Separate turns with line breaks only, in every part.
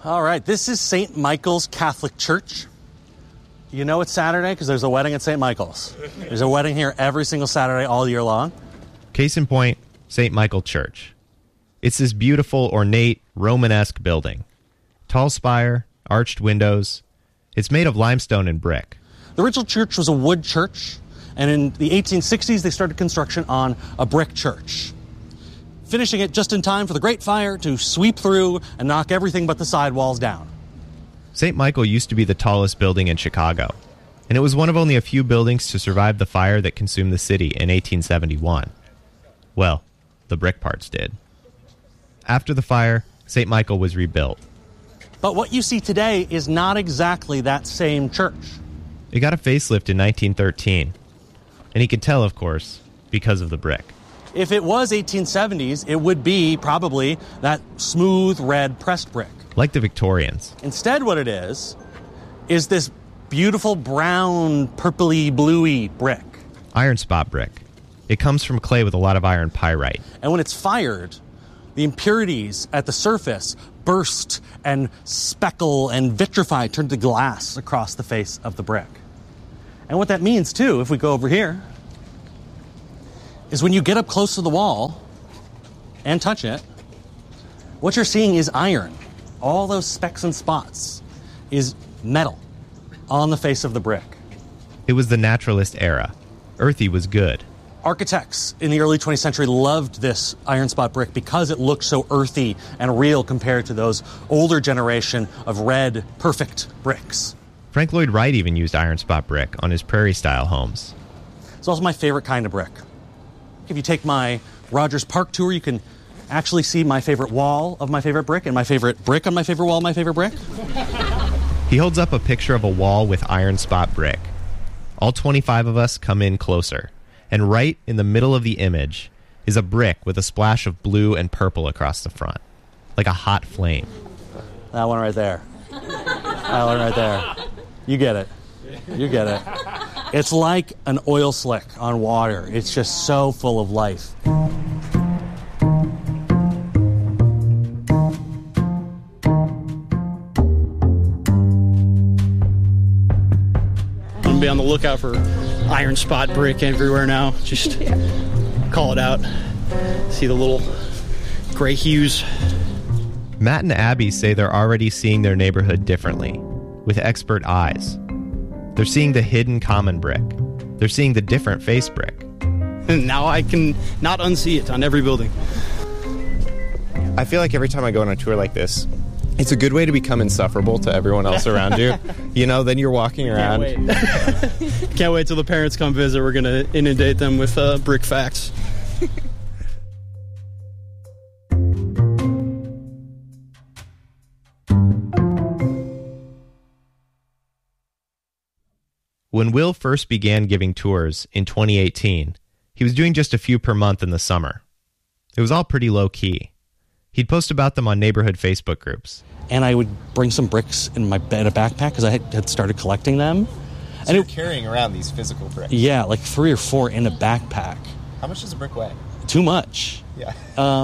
All right, this is St. Michael's Catholic Church. You know it's Saturday because there's a wedding at St. Michael's. There's a wedding here every single Saturday all year long.
Case in point, St. Michael Church. It's this beautiful, ornate, Romanesque building. Tall spire, arched windows. It's made of limestone and brick.
The original church was a wood church, and in the 1860s they started construction on a brick church, finishing it just in time for the Great Fire to sweep through and knock everything but the sidewalls down.
St. Michael used to be the tallest building in Chicago, and it was one of only a few buildings to survive the fire that consumed the city in 1871. Well, the brick parts did. After the fire, St. Michael was rebuilt.
But what you see today is not exactly that same church.
It got a facelift in 1913, and he could tell, of course, because of the brick.
If it was 1870s, it would be probably that smooth red pressed brick.
Like the Victorians.
Instead, what it is this beautiful brown, purpley, bluey brick.
Iron spot brick. It comes from clay with a lot of iron pyrite.
And when it's fired, the impurities at the surface burst and speckle and vitrify, turn to glass across the face of the brick. And what that means, too, if we go over here, is when you get up close to the wall and touch it, what you're seeing is iron. All those specks and spots is metal on the face of the brick.
It was the naturalist era. Earthy was good.
Architects in the early 20th century loved this iron spot brick because it looked so earthy and real compared to those older generation of red, perfect bricks.
Frank Lloyd Wright even used iron spot brick on his prairie-style homes.
It's also my favorite kind of brick. If you take my Rogers Park tour, you can actually see my favorite wall of my favorite brick and my favorite brick on my favorite wall of my favorite brick.
He holds up a picture of a wall with iron spot brick. All 25 of us come in closer, and right in the middle of the image is a brick with a splash of blue and purple across the front, like a hot flame.
That one right there. That one right there. You get it. You get it. It's like an oil slick on water. It's just so full of life.
Be on the lookout for iron spot brick everywhere now. Just call it out. See the little gray hues.
Matt and Abby say they're already seeing their neighborhood differently, with expert eyes. They're seeing the hidden common brick. They're seeing the different face brick.
And now I can not unsee it on every building.
I feel like every time I go on a tour like this, it's a good way to become insufferable to everyone else around you. You know, then you're walking around.
Can't wait till the parents come visit. We're going to inundate them with brick facts.
When Will first began giving tours in 2018, he was doing just a few per month in the summer. It was all pretty low-key. He'd post about them on neighborhood Facebook groups.
And I would bring some bricks in a backpack because I had started collecting them.
So and you're carrying around these physical bricks?
Yeah, like 3 or 4 in a backpack.
How much does a brick weigh?
Too much.
Yeah.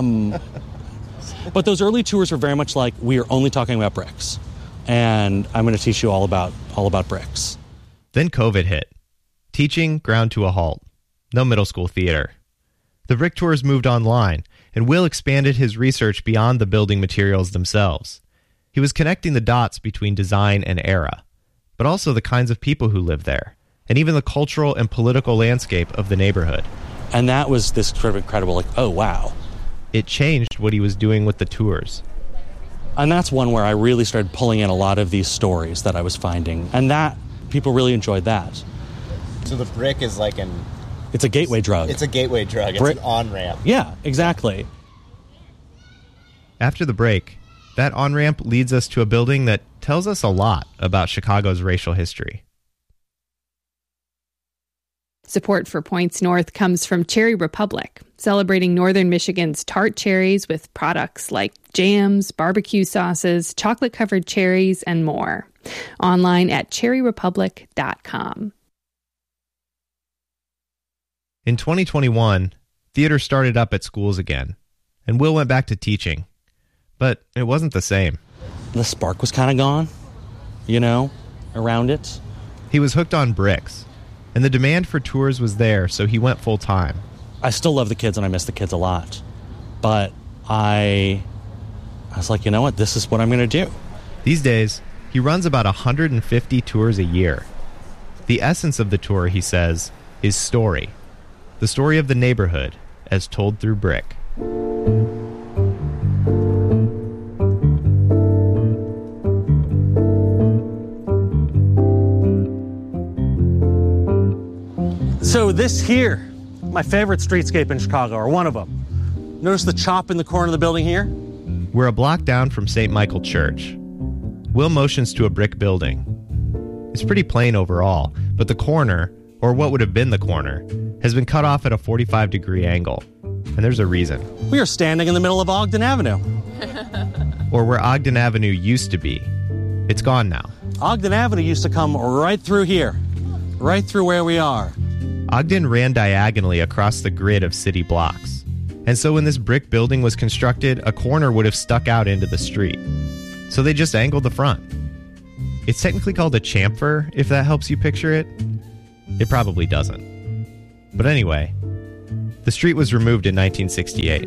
But those early tours were very much like, we are only talking about bricks. And I'm going to teach you all about bricks.
Then COVID hit. Teaching ground to a halt. No middle school theater. The brick tours moved online, and Will expanded his research beyond the building materials themselves. He was connecting the dots between design and era, but also the kinds of people who live there, and even the cultural and political landscape of the neighborhood.
And that was this sort of incredible, like, oh, wow.
It changed what he was doing with the tours.
And that's one where I really started pulling in a lot of these stories that I was finding, and that, people really enjoyed that.
So the brick is like an...
It's a gateway drug.
It's a gateway drug. It's an on-ramp.
Yeah, exactly.
After the break, that on-ramp leads us to a building that tells us a lot about Chicago's racial history.
Support for Points North comes from Cherry Republic, celebrating Northern Michigan's tart cherries with products like jams, barbecue sauces, chocolate-covered cherries, and more. Online at cherryrepublic.com.
In 2021, theater started up at schools again, and Will went back to teaching. But it wasn't the same.
the spark was kind of gone, around it.
He was hooked on bricks, and the demand for tours was there, so he went full time.
I still love the kids and I miss the kids a lot. But I was like, you know what? This is what I'm going to do.
These days, he runs about 150 tours a year. The essence of the tour, he says, is story. The story of the neighborhood as told through brick.
So this here, my favorite streetscape in Chicago, or one of them. Notice the chop in the corner of the building here?
We're a block down from St. Michael Church. Will motions to a brick building. It's pretty plain overall, but the corner, or what would have been the corner, has been cut off at a 45-degree angle. And there's a reason.
We are standing in the middle of Ogden Avenue.
Or where Ogden Avenue used to be. It's gone now.
Ogden Avenue used to come right through here, right through where we are.
Ogden ran diagonally across the grid of city blocks. And so when this brick building was constructed, a corner would have stuck out into the street. So they just angled the front. It's technically called a chamfer, if that helps you picture it. It probably doesn't. But anyway, the street was removed in 1968.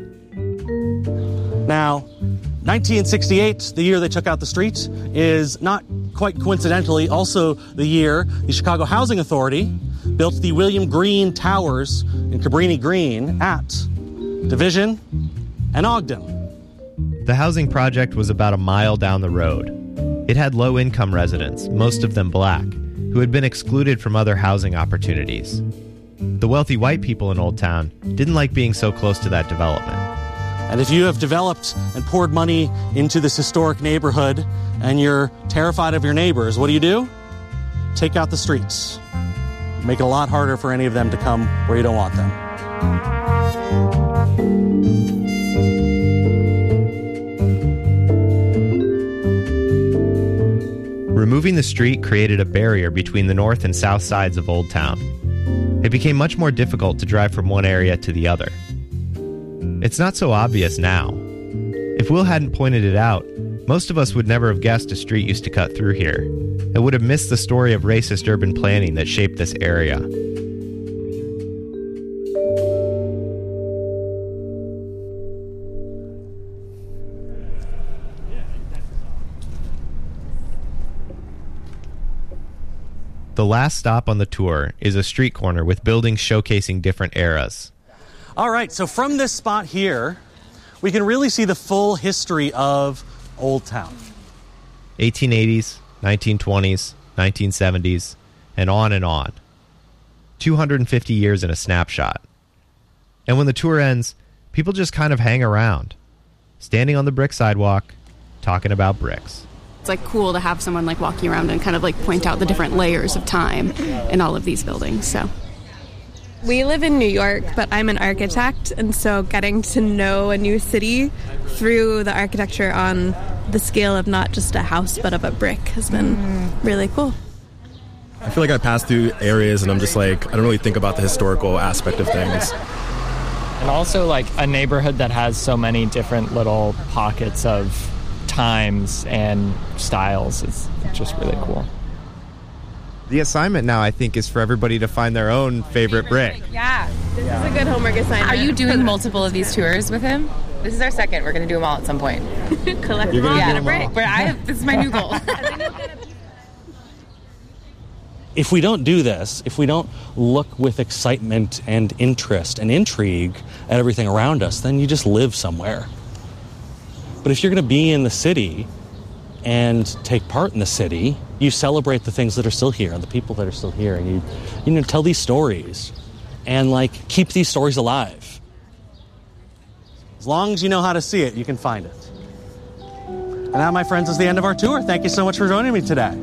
Now, 1968, the year they took out the street, is not quite coincidentally also the year the Chicago Housing Authority built the William Green Towers in Cabrini Green at Division and Ogden.
The housing project was about a mile down the road. It had low-income residents, most of them black, who had been excluded from other housing opportunities. The wealthy white people in Old Town didn't like being so close to that development.
And if you have developed and poured money into this historic neighborhood and you're terrified of your neighbors, what do? Take out the streets. Make it a lot harder for any of them to come where you don't want them.
Removing the street created a barrier between the north and south sides of Old Town. It became much more difficult to drive from one area to the other. It's not so obvious now. If Will hadn't pointed it out, most of us would never have guessed a street used to cut through here, and would have missed the story of racist urban planning that shaped this area. The last stop on the tour is a street corner with buildings showcasing different eras.
All right, so from this spot here, we can really see the full history of Old Town.
1880s, 1920s, 1970s, and on and on. 250 years in a snapshot. And when the tour ends, people just kind of hang around, standing on the brick sidewalk, talking about bricks.
It's like cool to have someone like walking around and kind of like point out the different layers of time in all of these buildings. So
we live in New York, but I'm an architect, and so getting to know a new city through the architecture on the scale of not just a house but of a brick has been really cool.
I feel like I pass through areas and I'm just like, I don't really think about the historical aspect of things.
And also like a neighborhood that has so many different little pockets of times and styles is just really cool.
The assignment now, I think, is for everybody to find their own favorite brick.
Yeah, this is a good homework assignment.
Are you doing multiple of these tours with him? This is our second. We're going to do them all at some point.
Collect
You're
them all.
gonna do
Get a
them
brick.
all.
But this is my new goal.
If we don't do this, if we don't look with excitement and interest and intrigue at everything around us, then you just live somewhere. But if you're going to be in the city and take part in the city, you celebrate the things that are still here, the people that are still here, and you tell these stories and like keep these stories alive. As long as you know how to see it, you can find it. And that, my friends, is the end of our tour. Thank you so much for joining me today.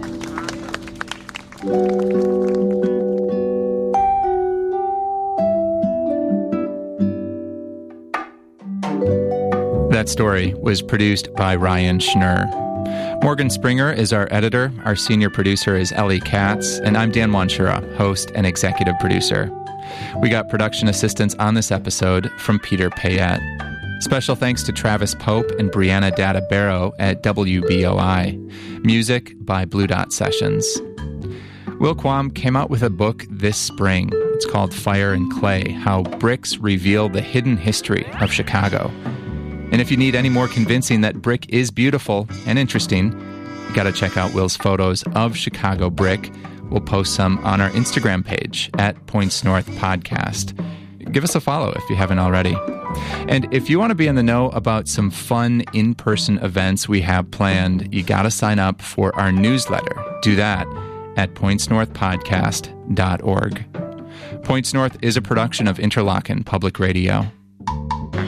That story was produced by Ryan Schnurr. Morgan Springer is our editor, our senior producer is Ellie Katz, and I'm Dan Wanchura, host and executive producer. We got production assistance on this episode from Peter Payette. Special thanks to Travis Pope and Brianna Data Barrow at WBOI. Music by Blue Dot Sessions. Will Quam came out with a book this spring. It's called Fire and Clay, How Bricks Reveal the Hidden History of Chicago. And if you need any more convincing that brick is beautiful and interesting, you got to check out Will's photos of Chicago brick. We'll post some on our Instagram page at Points North Podcast. Give us a follow if you haven't already. And if you want to be in the know about some fun in-person events we have planned, you got to sign up for our newsletter. Do that at pointsnorthpodcast.org. Points North is a production of Interlochen Public Radio.